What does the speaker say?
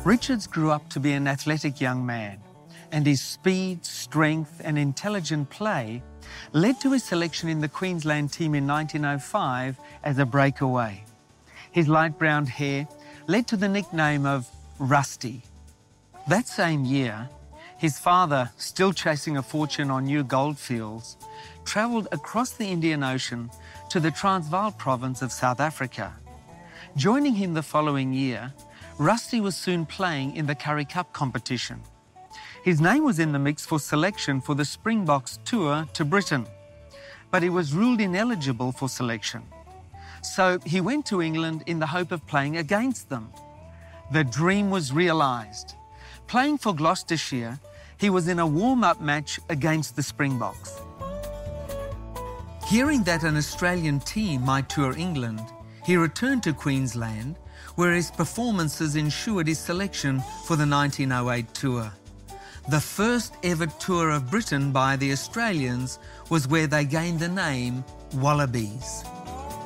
Richards grew up to be an athletic young man, and his speed, strength and intelligent play led to his selection in the Queensland team in 1905 as a breakaway. His light brown hair led to the nickname of Rusty. That same year, his father, still chasing a fortune on new goldfields, travelled across the Indian Ocean to the Transvaal province of South Africa. Joining him the following year, Rusty was soon playing in the Currie Cup competition. His name was in the mix for selection for the Springboks tour to Britain, but he was ruled ineligible for selection. So he went to England in the hope of playing against them. The dream was realised. Playing for Gloucestershire, he was in a warm-up match against the Springboks. Hearing that an Australian team might tour England, he returned to Queensland, where his performances ensured his selection for the 1908 tour. The first ever tour of Britain by the Australians was where they gained the name Wallabies.